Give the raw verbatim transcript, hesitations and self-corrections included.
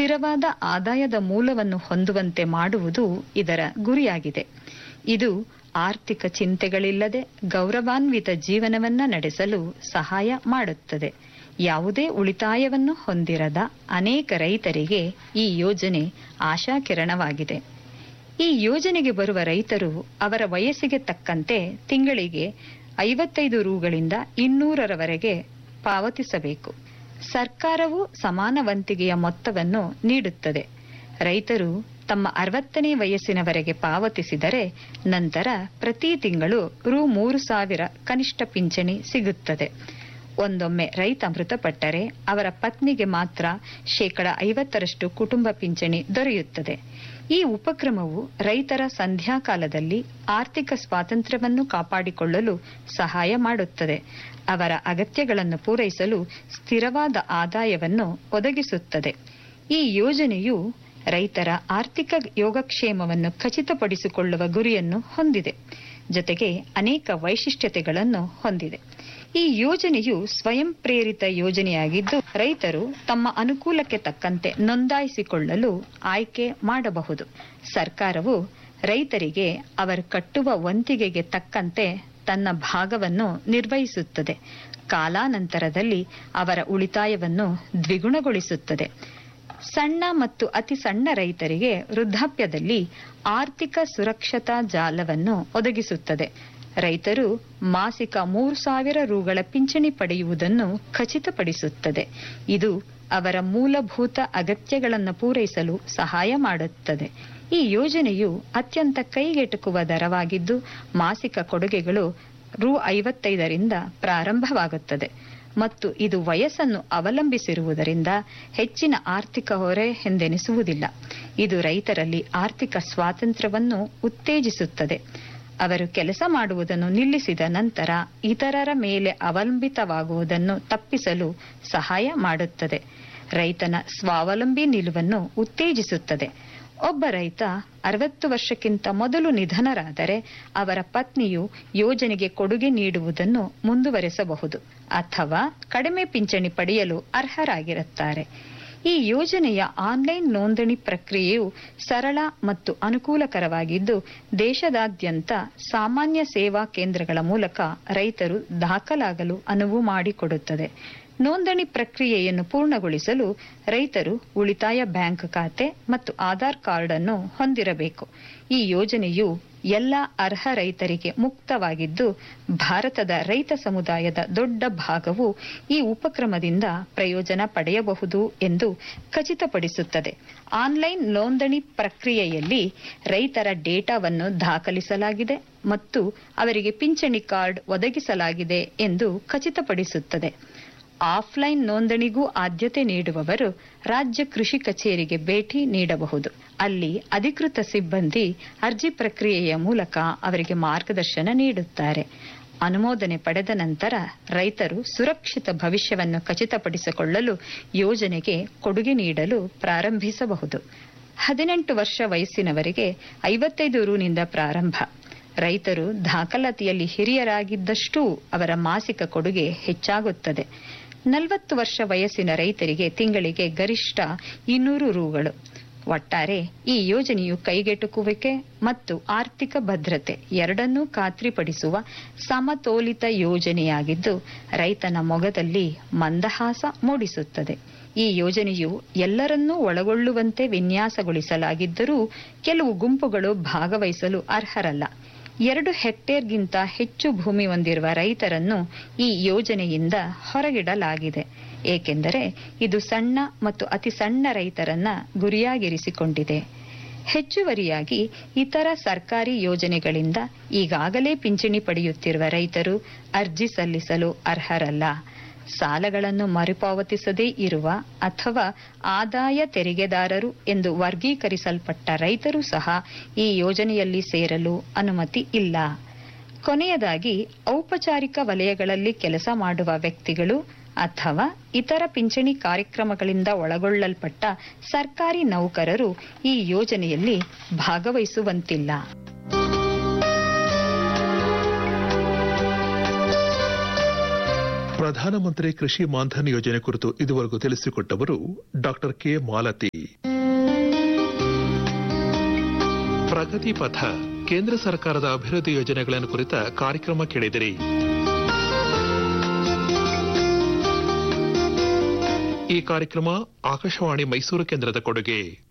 ಸ್ಥಿರವಾದ ಆದಾಯದ ಮೂಲವನ್ನು ಹೊಂದುವಂತೆ ಮಾಡುವುದು ಇದರ ಗುರಿಯಾಗಿದೆ. ಇದು ಆರ್ಥಿಕ ಚಿಂತೆಗಳಿಲ್ಲದೆ ಗೌರವಾನ್ವಿತ ಜೀವನವನ್ನ ನಡೆಸಲು ಸಹಾಯ ಮಾಡುತ್ತದೆ. ಯಾವುದೇ ಉಳಿತಾಯವನ್ನು ಹೊಂದಿರದ ಅನೇಕ ರೈತರಿಗೆ ಈ ಯೋಜನೆ ಆಶಾಕಿರಣವಾಗಿದೆ. ಈ ಯೋಜನೆಗೆ ಬರುವ ರೈತರು ಅವರ ವಯಸ್ಸಿಗೆ ತಕ್ಕಂತೆ ತಿಂಗಳಿಗೆ ಐವತ್ತೈದು ರೂಗಳಿಂದ ಇನ್ನೂರರವರೆಗೆ ಪಾವತಿಸಬೇಕು. ಸರ್ಕಾರವು ಸಮಾನ ವಂತಿಗೆಯ ಮೊತ್ತವನ್ನು ನೀಡುತ್ತದೆ. ರೈತರು ತಮ್ಮ ಅರವತ್ತನೇ ವಯಸ್ಸಿನವರೆಗೆ ಪಾವತಿಸಿದರೆ ನಂತರ ಪ್ರತಿ ತಿಂಗಳು ರು ಮೂರು ಸಾವಿರ ಕನಿಷ್ಠ ಪಿಂಚಣಿ ಸಿಗುತ್ತದೆ. ಒಂದೊಮ್ಮೆ ರೈತ ಮೃತಪಟ್ಟರೆ ಅವರ ಪತ್ನಿಗೆ ಮಾತ್ರ ಶೇಕಡ ಐವತ್ತರಷ್ಟು ಕುಟುಂಬ ಪಿಂಚಣಿ ದೊರೆಯುತ್ತದೆ. ಈ ಉಪಕ್ರಮವು ರೈತರ ಸಂಧ್ಯಾಕಾಲದಲ್ಲಿ ಆರ್ಥಿಕ ಸ್ವಾತಂತ್ರ್ಯವನ್ನು ಕಾಪಾಡಿಕೊಳ್ಳಲು ಸಹಾಯ ಮಾಡುತ್ತದೆ. ಅವರ ಅಗತ್ಯಗಳನ್ನು ಪೂರೈಸಲು ಸ್ಥಿರವಾದ ಆದಾಯವನ್ನು ಒದಗಿಸುತ್ತದೆ. ಈ ಯೋಜನೆಯು ರೈತರ ಆರ್ಥಿಕ ಯೋಗಕ್ಷೇಮವನ್ನು ಖಚಿತಪಡಿಸಿಕೊಳ್ಳುವ ಗುರಿಯನ್ನು ಹೊಂದಿದೆ. ಜೊತೆಗೆ ಅನೇಕ ವೈಶಿಷ್ಟ್ಯತೆಗಳನ್ನು ಹೊಂದಿದೆ. ಈ ಯೋಜನೆಯು ಸ್ವಯಂ ಪ್ರೇರಿತ ಯೋಜನೆಯಾಗಿದ್ದು ರೈತರು ತಮ್ಮ ಅನುಕೂಲಕ್ಕೆ ತಕ್ಕಂತೆ ನೋಂದಾಯಿಸಿಕೊಳ್ಳಲು ಆಯ್ಕೆ ಮಾಡಬಹುದು. ಸರ್ಕಾರವು ರೈತರಿಗೆ ಅವರು ಕಟ್ಟುವ ವಂತಿಗೆಗೆ ತಕ್ಕಂತೆ ತನ್ನ ಭಾಗವನ್ನು ನಿರ್ವಹಿಸುತ್ತದೆ. ಕಾಲಾನಂತರದಲ್ಲಿ ಅವರ ಉಳಿತಾಯವನ್ನು ದ್ವಿಗುಣಗೊಳಿಸುತ್ತದೆ. ಸಣ್ಣ ಮತ್ತು ಅತಿ ಸಣ್ಣ ರೈತರಿಗೆ ವೃದ್ಧಾಪ್ಯದಲ್ಲಿ ಆರ್ಥಿಕ ಸುರಕ್ಷತಾ ಜಾಲವನ್ನು ಒದಗಿಸುತ್ತದೆ. ರೈತರು ಮಾಸಿಕ ಮೂರು ಸಾವಿರ ರೂಗಳ ಪಿಂಚಣಿ ಪಡೆಯುವುದನ್ನು ಖಚಿತಪಡಿಸುತ್ತದೆ. ಇದು ಅವರ ಮೂಲಭೂತ ಅಗತ್ಯಗಳನ್ನು ಪೂರೈಸಲು ಸಹಾಯ ಮಾಡುತ್ತದೆ. ಈ ಯೋಜನೆಯು ಅತ್ಯಂತ ಕೈಗೆಟುಕುವ ದರವಾಗಿದ್ದು ಮಾಸಿಕ ಕೊಡುಗೆಗಳು ರು ಐವತ್ತೈದರಿಂದ ಪ್ರಾರಂಭವಾಗುತ್ತದೆ ಮತ್ತು ಇದು ವಯಸ್ಸನ್ನು ಅವಲಂಬಿಸಿರುವುದರಿಂದ ಹೆಚ್ಚಿನ ಆರ್ಥಿಕ ಹೊರೆ ಎಂದೆನಿಸುವುದಿಲ್ಲ. ಇದು ರೈತರಲ್ಲಿ ಆರ್ಥಿಕ ಸ್ವಾತಂತ್ರ್ಯವನ್ನು ಉತ್ತೇಜಿಸುತ್ತದೆ. ಅವರು ಕೆಲಸ ಮಾಡುವುದನ್ನು ನಿಲ್ಲಿಸಿದ ನಂತರ ಇತರರ ಮೇಲೆ ಅವಲಂಬಿತವಾಗುವುದನ್ನು ತಪ್ಪಿಸಲು ಸಹಾಯ ಮಾಡುತ್ತದೆ. ರೈತನ ಸ್ವಾವಲಂಬಿ ನಿಲುವನ್ನು ಉತ್ತೇಜಿಸುತ್ತದೆ. ಒಬ್ಬ ರೈತ ಅರವತ್ತು ವರ್ಷಕ್ಕಿಂತ ಮೊದಲು ನಿಧನರಾದರೆ ಅವರ ಪತ್ನಿಯು ಯೋಜನೆಗೆ ಕೊಡುಗೆ ನೀಡುವುದನ್ನು ಮುಂದುವರೆಸಬಹುದು ಅಥವಾ ಕಡಿಮೆ ಪಿಂಚಣಿ ಪಡೆಯಲು ಅರ್ಹರಾಗಿರುತ್ತಾರೆ. ಈ ಯೋಜನೆಯ ಆನ್ಲೈನ್ ನೋಂದಣಿ ಪ್ರಕ್ರಿಯೆಯು ಸರಳ ಮತ್ತು ಅನುಕೂಲಕರವಾಗಿದ್ದು ದೇಶದಾದ್ಯಂತ ಸಾಮಾನ್ಯ ಸೇವಾ ಕೇಂದ್ರಗಳ ಮೂಲಕ ರೈತರು ದಾಖಲಾಗಲು ಅನುವು ಮಾಡಿಕೊಡುತ್ತದೆ. ನೋಂದಣಿ ಪ್ರಕ್ರಿಯೆಯನ್ನು ಪೂರ್ಣಗೊಳಿಸಲು ರೈತರು ಉಳಿತಾಯ ಬ್ಯಾಂಕ್ ಖಾತೆ ಮತ್ತು ಆಧಾರ್ ಕಾರ್ಡ್ ಅನ್ನು ಹೊಂದಿರಬೇಕು. ಈ ಯೋಜನೆಯು ಎಲ್ಲ ಅರ್ಹ ರೈತರಿಗೆ ಮುಕ್ತವಾಗಿದ್ದು ಭಾರತದ ರೈತ ಸಮುದಾಯದ ದೊಡ್ಡ ಭಾಗವು ಈ ಉಪಕ್ರಮದಿಂದ ಪ್ರಯೋಜನ ಪಡೆಯಬಹುದು ಎಂದು ಖಚಿತಪಡಿಸುತ್ತದೆ. ಆನ್ಲೈನ್ ನೋಂದಣಿ ಪ್ರಕ್ರಿಯೆಯಲ್ಲಿ ರೈತರ ಡೇಟಾವನ್ನು ದಾಖಲಿಸಲಾಗಿದೆ ಮತ್ತು ಅವರಿಗೆ ಪಿಂಚಣಿ ಕಾರ್ಡ್ ಒದಗಿಸಲಾಗಿದೆ ಎಂದು ಖಚಿತಪಡಿಸುತ್ತದೆ. ಆಫ್ಲೈನ್ ನೋಂದಣಿಗೂ ಆದ್ಯತೆ ನೀಡುವವರು ರಾಜ್ಯ ಕೃಷಿ ಕಚೇರಿಗೆ ಭೇಟಿ ನೀಡಬಹುದು. ಅಲ್ಲಿ ಅಧಿಕೃತ ಸಿಬ್ಬಂದಿ ಅರ್ಜಿ ಪ್ರಕ್ರಿಯೆಯ ಮೂಲಕ ಅವರಿಗೆ ಮಾರ್ಗದರ್ಶನ ನೀಡುತ್ತಾರೆ. ಅನುಮೋದನೆ ಪಡೆದ ನಂತರ ರೈತರು ಸುರಕ್ಷಿತ ಭವಿಷ್ಯವನ್ನು ಖಚಿತಪಡಿಸಿಕೊಳ್ಳಲು ಯೋಜನೆಗೆ ಕೊಡುಗೆ ನೀಡಲು ಪ್ರಾರಂಭಿಸಬಹುದು. ಹದಿನೆಂಟು ವರ್ಷ ವಯಸ್ಸಿನವರೆಗೆ ಐವತ್ತೈದು ರೂನಿಂದ ಪ್ರಾರಂಭ. ರೈತರು ದಾಖಲಾತಿಯಲ್ಲಿ ಹಿರಿಯರಾಗಿದ್ದಷ್ಟೂ ಅವರ ಮಾಸಿಕ ಕೊಡುಗೆ ಹೆಚ್ಚಾಗುತ್ತದೆ. ನಲವತ್ತು ವರ್ಷ ವಯಸ್ಸಿನ ರೈತರಿಗೆ ತಿಂಗಳಿಗೆ ಗರಿಷ್ಠ ಇನ್ನೂರು ರೂಗಳು. ಒಟ್ಟಾರೆ ಈ ಯೋಜನೆಯು ಕೈಗೆಟುಕುವಿಕೆ ಮತ್ತು ಆರ್ಥಿಕ ಭದ್ರತೆ ಎರಡನ್ನೂ ಖಾತ್ರಿಪಡಿಸುವ ಸಮತೋಲಿತ ಯೋಜನೆಯಾಗಿದ್ದು ರೈತನ ಮೊಗದಲ್ಲಿ ಮಂದಹಾಸ ಮೂಡಿಸುತ್ತದೆ. ಈ ಯೋಜನೆಯು ಎಲ್ಲರನ್ನೂ ಒಳಗೊಳ್ಳುವಂತೆ ವಿನ್ಯಾಸಗೊಳಿಸಲಾಗಿದ್ದರೂ ಕೆಲವು ಗುಂಪುಗಳು ಭಾಗವಹಿಸಲು ಅರ್ಹರಲ್ಲ. ಎರಡು ಹೆಕ್ಟೇರ್ಗಿಂತ ಹೆಚ್ಚು ಭೂಮಿ ಹೊಂದಿರುವ ರೈತರನ್ನು ಈ ಯೋಜನೆಯಿಂದ ಹೊರಗಿಡಲಾಗಿದೆ. ಏಕೆಂದರೆ ಇದು ಸಣ್ಣ ಮತ್ತು ಅತಿ ಸಣ್ಣ ರೈತರನ್ನ ಗುರಿಯಾಗಿರಿಸಿಕೊಂಡಿದೆ. ಹೆಚ್ಚುವರಿಯಾಗಿ ಇತರ ಸರ್ಕಾರಿ ಯೋಜನೆಗಳಿಂದ ಈಗಾಗಲೇ ಪಿಂಚಣಿ ಪಡೆಯುತ್ತಿರುವ ರೈತರು ಅರ್ಜಿ ಸಲ್ಲಿಸಲು ಅರ್ಹರಲ್ಲ. ಸಾಲಗಳನ್ನು ಮರುಪಾವತಿಸದೇ ಇರುವ ಅಥವಾ ಆದಾಯ ತೆರಿಗೆದಾರರು ಎಂದು ವರ್ಗೀಕರಿಸಲ್ಪಟ್ಟ ರೈತರು ಸಹ ಈ ಯೋಜನೆಯಲ್ಲಿ ಸೇರಲು ಅನುಮತಿ ಇಲ್ಲ. ಕೊನೆಯದಾಗಿ ಔಪಚಾರಿಕ ವಲಯಗಳಲ್ಲಿ ಕೆಲಸ ಮಾಡುವ ವ್ಯಕ್ತಿಗಳು ಅಥವಾ ಇತರ ಪಿಂಚಣಿ ಕಾರ್ಯಕ್ರಮಗಳಿಂದ ಒಳಗೊಳ್ಳಲ್ಪಟ್ಟ ಸರ್ಕಾರಿ ನೌಕರರು ಈ ಯೋಜನೆಯಲ್ಲಿ ಭಾಗವಹಿಸುವಂತಿಲ್ಲ. ಪ್ರಧಾನಮಂತ್ರಿ ಕೃಷಿ ಮಾನ್ಧನ್ ಯೋಜನೆ ಕುರಿತು ಇದುವರೆಗೂ ತಿಳಿಸಿಕೊಟ್ಟವರು ಡಾಕ್ಟರ್ ಕೆ ಮಾಲತಿ. ಪ್ರಗತಿ ಪಥ ಕೇಂದ್ರ ಸರ್ಕಾರದ ಅಭಿವೃದ್ಧಿ ಯೋಜನೆಗಳನ್ನು ಕುರಿತ ಕಾರ್ಯಕ್ರಮ ಕೇಳಿದಿರಿ. ಈ ಕಾರ್ಯಕ್ರಮ ಆಕಾಶವಾಣಿ ಮೈಸೂರು ಕೇಂದ್ರದ ಕೊಡುಗೆ.